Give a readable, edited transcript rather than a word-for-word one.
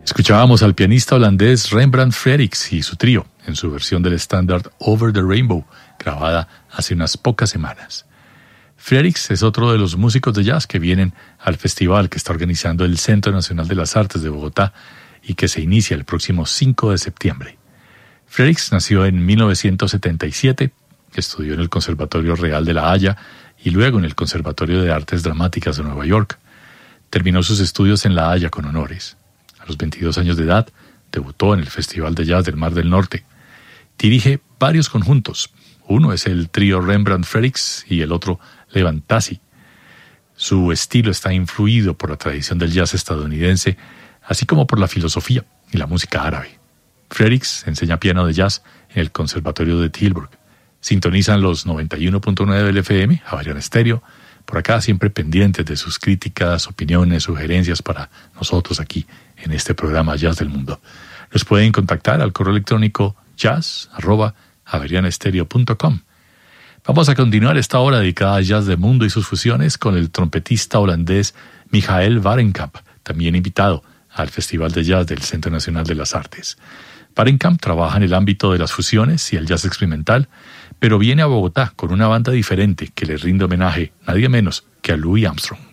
Escuchábamos al pianista holandés Rembrandt Frerichs y su trío en su versión del estándar Over the Rainbow, grabada hace unas pocas semanas. Frerichs es otro de los músicos de jazz que vienen al festival que está organizando el Centro Nacional de las Artes de Bogotá y que se inicia el próximo 5 de septiembre. Frerichs nació en 1977, estudió en el Conservatorio Real de La Haya y luego en el Conservatorio de Artes Dramáticas de Nueva York. Terminó sus estudios en La Haya con honores. A los 22 años de edad, debutó en el Festival de Jazz del Mar del Norte. Dirige varios conjuntos. Uno es el trío Rembrandt Frerichs y el otro Levantasi. Su estilo está influido por la tradición del jazz estadounidense, así como por la filosofía y la música árabe. Frerichs enseña piano de jazz en el Conservatorio de Tilburg. Sintonizan los 91.9 del FM, Javeriana Estéreo. Por acá siempre pendientes de sus críticas, opiniones, sugerencias para nosotros aquí en este programa Jazz del Mundo. Los pueden contactar al correo electrónico jazz@javerianestereo.com. Vamos a continuar esta hora dedicada a Jazz del Mundo y sus fusiones con el trompetista holandés Michael Warenkamp, también invitado al Festival de Jazz del Centro Nacional de las Artes. Warenkamp trabaja en el ámbito de las fusiones y el jazz experimental, pero viene a Bogotá con una banda diferente que le rinde homenaje, nadie menos que a Louis Armstrong.